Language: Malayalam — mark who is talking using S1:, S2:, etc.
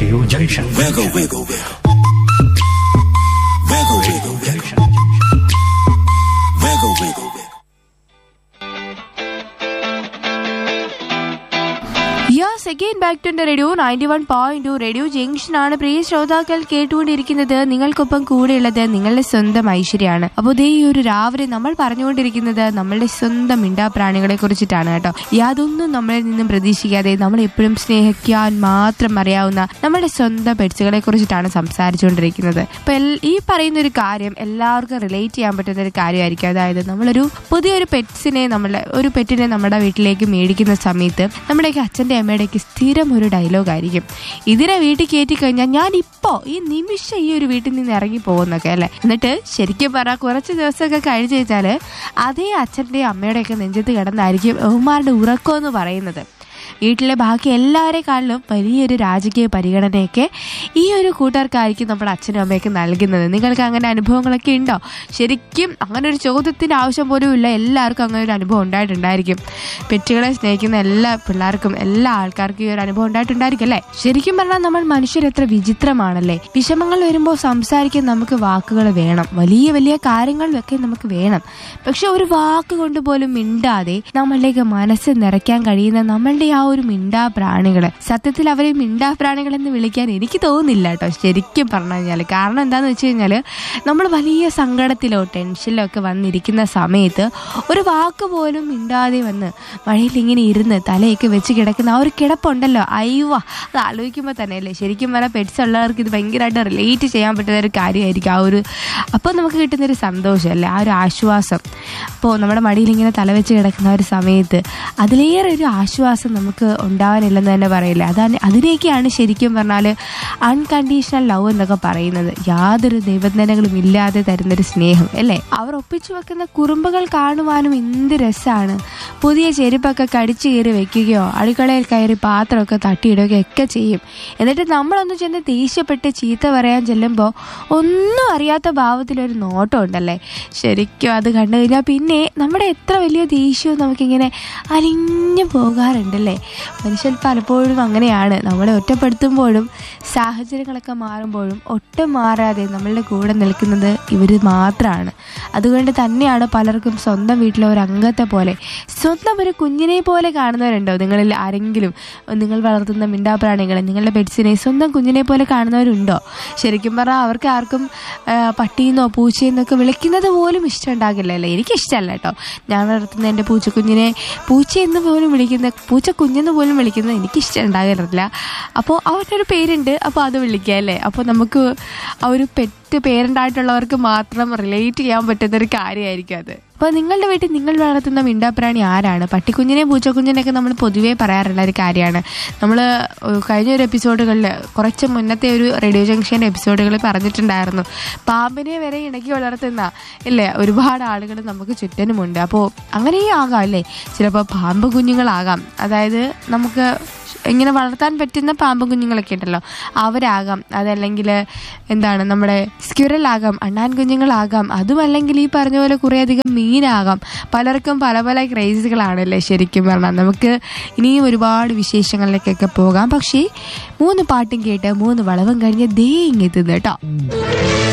S1: Radio Junction.
S2: Wiggle, wiggle, wiggle. Wiggle, wiggle, wiggle. Wiggle, wiggle, wiggle.
S3: Yes, again back to the radio 91.2 radio junction ആണ് പ്രിയ ശ്രോതാക്കൾ കേട്ടുകൊണ്ടിരിക്കുന്നത്. നിങ്ങൾക്കൊപ്പം കൂടെയുള്ളത് നിങ്ങളുടെ സ്വന്തം ഐശ്വര്യാണ്. അപ്പോൾ ദേ ഈ ഒരു രാവിലെ നമ്മൾ പറഞ്ഞുകൊണ്ടിരിക്കുന്നത് നമ്മളുടെ സ്വന്തം മിണ്ടാപ്രാണികളെ കുറിച്ചിട്ടാണ് കേട്ടോ. യാതൊന്നും നമ്മളിൽ നിന്നും പ്രതീക്ഷിക്കാതെ നമ്മൾ എപ്പോഴും സ്നേഹിക്കാൻ മാത്രം അറിയാവുന്ന നമ്മുടെ സ്വന്തം പെറ്റ്സുകളെ കുറിച്ചിട്ടാണ് സംസാരിച്ചുകൊണ്ടിരിക്കുന്നത്. അപ്പൊ ഈ പറയുന്ന ഒരു കാര്യം എല്ലാവർക്കും റിലേറ്റ് ചെയ്യാൻ പറ്റുന്ന ഒരു കാര്യമായിരിക്കും. അതായത് നമ്മളൊരു പുതിയൊരു പെറ്റിനെ നമ്മുടെ വീട്ടിലേക്ക് മേടിക്കുന്ന സമയത്ത് നമ്മുടെയൊക്കെ അച്ഛൻ്റെ അമ്മയുടെയൊക്കെ സ്ഥിരം ഒരു ഡയലോഗ് ആയിരിക്കും, ഇതിനെ വീട്ടിൽ കയറ്റി കഴിഞ്ഞാൽ ഞാൻ ഇപ്പോ ഈ നിമിഷം ഈ ഒരു വീട്ടിൽ നിന്ന് ഇറങ്ങി പോകുന്നൊക്കെ അല്ലേ. എന്നിട്ട് ശരിക്കും പറഞ്ഞാൽ കുറച്ച് ദിവസമൊക്കെ കഴിഞ്ഞ് വെച്ചാല് അതേ അച്ഛൻ്റെയും അമ്മയുടെയൊക്കെ നെഞ്ചത്ത് കിടന്നായിരിക്കും ബഹുമാരുടെ ഉറക്കം എന്ന് പറയുന്നത്. വീട്ടിലെ ബാക്കി എല്ലാവരെക്കാളിലും വലിയൊരു രാജകീയ പരിഗണനയൊക്കെ ഈ ഒരു കൂട്ടുകാർക്കായിരിക്കും നമ്മുടെ അച്ഛനും അമ്മയൊക്കെ നൽകുന്നത്. നിങ്ങൾക്ക് അങ്ങനെ അനുഭവങ്ങളൊക്കെ ഉണ്ടോ? ശരിക്കും അങ്ങനെ ഒരു ചോദ്യത്തിൻ്റെ ആവശ്യം പോലും ഇല്ല, എല്ലാവർക്കും അങ്ങനെ ഒരു അനുഭവം ഉണ്ടായിട്ടുണ്ടായിരിക്കും. പെറ്റുകളെ സ്നേഹിക്കുന്ന എല്ലാ പിള്ളേർക്കും എല്ലാ ആൾക്കാർക്കും ഈ ഒരു അനുഭവം ഉണ്ടായിട്ടുണ്ടായിരിക്കും അല്ലേ. ശരിക്കും പറഞ്ഞാൽ നമ്മൾ മനുഷ്യർ എത്ര വിചിത്രമാണല്ലേ. വിഷമങ്ങൾ വരുമ്പോൾ സംസാരിക്കാൻ നമുക്ക് വാക്കുകൾ വേണം, വലിയ വലിയ കാര്യങ്ങളിലൊക്കെ നമുക്ക് വേണം. പക്ഷെ ഒരു വാക്ക് കൊണ്ട് പോലും മിണ്ടാതെ നമ്മളുടെയൊക്കെ മനസ്സ് നിറയ്ക്കാൻ കഴിയുന്ന നമ്മളുടെ ആ ഒരു മിണ്ടാ പ്രാണികള്, സത്യത്തിൽ അവരെ മിണ്ടാ പ്രാണികൾ എന്ന് വിളിക്കാൻ എനിക്ക് തോന്നുന്നില്ല കേട്ടോ ശരിക്കും പറഞ്ഞു കഴിഞ്ഞാൽ. കാരണം എന്താന്ന് വെച്ച് കഴിഞ്ഞാൽ നമ്മൾ വലിയ സങ്കടത്തിലോ ടെൻഷനിലോ ഒക്കെ വന്നിരിക്കുന്ന സമയത്ത് ഒരു വാക്ക് പോലും മിണ്ടാതെ വന്ന് മഴയിൽ ഇങ്ങനെ ഇരുന്ന് തലയൊക്കെ വെച്ച് കിടക്കുന്ന ആ ഒരു കിടപ്പുണ്ടല്ലോ, അയ്യോ അത് ആലോചിക്കുമ്പോൾ തന്നെ അല്ലേ ശരിക്കും പറഞ്ഞാൽ പെറ്റ്സ് ഉള്ളവർക്ക് ഇത് ഭയങ്കരമായിട്ട് റിലേറ്റ് ചെയ്യാൻ പറ്റുന്ന ഒരു കാര്യമായിരിക്കും. ആ ഒരു അപ്പോൾ നമുക്ക് കിട്ടുന്നൊരു സന്തോഷം അല്ലേ, ആ ഒരു ആശ്വാസം. അപ്പോൾ നമ്മുടെ മടിയിൽ ഇങ്ങനെ തലവെച്ച് കിടക്കുന്ന ഒരു സമയത്ത് അതിലേറെ ഒരു ആശ്വാസം നമുക്ക് ഉണ്ടാവാനില്ലെന്ന് തന്നെ പറയില്ല. അതിനെയൊക്കെയാണ് ശരിക്കും പറഞ്ഞാൽ അൺകണ്ടീഷണൽ ലവ് എന്നൊക്കെ പറയുന്നത്. യാതൊരു നിബന്ധനകളും ഇല്ലാതെ തരുന്നൊരു സ്നേഹം അല്ലേ. അവർ ഒപ്പിച്ചു വെക്കുന്ന കുറുമ്പുകൾ കാണുവാനും എന്ത് രസമാണ്. പുതിയ ചെരുപ്പൊക്കെ കടിച്ചു കയറി വെക്കുകയോ അടുക്കളയിൽ കയറി പാത്രമൊക്കെ തട്ടിയിടുകയോ ഒക്കെ ചെയ്യും. എന്നിട്ട് നമ്മളൊന്ന് ചെന്ന് ദേഷ്യപ്പെട്ട് ചീത്ത പറയാൻ ചെല്ലുമ്പോൾ ഒന്നും അറിയാത്ത ഭാവത്തിലൊരു നോട്ടം ഉണ്ടല്ലേ. ശരിക്കും അത് കണ്ടു കഴിഞ്ഞാൽ പിന്നെ നമ്മുടെ എത്ര വലിയ ദേഷ്യവും നമുക്കിങ്ങനെ അലിഞ്ഞു പോകാറുണ്ടല്ലേ. മനുഷ്യൻ പലപ്പോഴും അങ്ങനെയാണ്. നമ്മളെ ഒറ്റപ്പെടുത്തുമ്പോഴും സാഹചര്യങ്ങളൊക്കെ മാറുമ്പോഴും ഒട്ടും മാറാതെ നമ്മളുടെ കൂടെ നിൽക്കുന്നത് ഇവർ മാത്രമാണ്. അതുകൊണ്ട് തന്നെയാണ് പലർക്കും സ്വന്തം വീട്ടിലെ ഒരു അംഗത്തെ പോലെ, സ്വന്തം ഒരു കുഞ്ഞിനെ പോലെ കാണുന്നവരുണ്ടോ നിങ്ങളിൽ ആരെങ്കിലും? നിങ്ങൾ വളർത്തുന്ന മിണ്ടാപ്രാണികളെ, നിങ്ങളുടെ പെറ്റ്സിനെ സ്വന്തം കുഞ്ഞിനെ പോലെ കാണുന്നവരുണ്ടോ? ശരിക്കും പറഞ്ഞാൽ അവർക്ക് ആർക്കും പട്ടിയെന്നോ പൂച്ചയെന്നൊക്കെ വിളിക്കുന്നത് പോലും ഇഷ്ടമുണ്ടാകില്ലല്ലേ. എനിക്കിഷ്ടമല്ല കേട്ടോ. ഞാൻ വളർത്തുന്ന എൻ്റെ പൂച്ചക്കുഞ്ഞിനെ പൂച്ചയെന്ന് പോലും വിളിക്കുന്ന, പൂച്ചക്കുഞ്ഞെന്ന് പോലും വിളിക്കുന്നത് എനിക്കിഷ്ടം ഉണ്ടാകാറില്ല. അപ്പോൾ അവനൊരു പേരുണ്ട്, അപ്പോൾ അത് വിളിക്കുക അല്ലേ. അപ്പോൾ നമുക്ക് ആ ഒരു പെറ്റ് പേരൻ്റായിട്ടുള്ളവർക്ക് മാത്രം റിലേറ്റ് ചെയ്യാൻ പറ്റുന്നൊരു കാര്യമായിരിക്കും അത്. അപ്പോൾ നിങ്ങളുടെ വീട്ടിൽ നിങ്ങൾ വളർത്തുന്ന മിണ്ടാപ്രാണി ആരാണ്? പട്ടിക്കുഞ്ഞിനെ പൂച്ചക്കുഞ്ഞിനെയൊക്കെ നമ്മൾ പൊതുവേ പറയാറുള്ള ഒരു കാര്യമാണ്. നമ്മൾ കഴിഞ്ഞ ഒരു എപ്പിസോഡുകളിൽ, കുറച്ച് മുന്നത്തെ ഒരു റേഡിയോ ജംഗ്ഷൻ എപ്പിസോഡുകളിൽ പറഞ്ഞിട്ടുണ്ടായിരുന്നു, പാമ്പിനെ വരെ ഇണക്കി വളർത്തുന്ന ഇല്ലേ ഒരുപാട് ആളുകൾ നമുക്ക് ചുറ്റിനുമുണ്ട്. അപ്പോൾ അങ്ങനെയും ആകാം അല്ലേ, ചിലപ്പോൾ പാമ്പ് കുഞ്ഞുങ്ങളാകാം. അതായത് നമുക്ക് ഇങ്ങനെ വളർത്താൻ പറ്റുന്ന പാമ്പ് കുഞ്ഞുങ്ങളൊക്കെ ഉണ്ടല്ലോ, അവരാകാം. അതല്ലെങ്കിൽ എന്താണ് നമ്മുടെ സ്ക്വിറലാകാം, അണ്ണാൻ കുഞ്ഞുങ്ങളാകാം. അതുമല്ലെങ്കിൽ ഈ പറഞ്ഞ പോലെ കുറേയധികം മീനാകാം. പലർക്കും പല പല ക്രേസുകളാണല്ലേ ശരിക്കും പറഞ്ഞാൽ. നമുക്ക് ഇനിയും ഒരുപാട് വിശേഷങ്ങളിലേക്കൊക്കെ പോകാം. പക്ഷേ 3 പാട്ടും കേട്ട് 3 വളവും കഴിഞ്ഞ് ദേ ഇങ്ങെത്തുന്നു കേട്ടോ.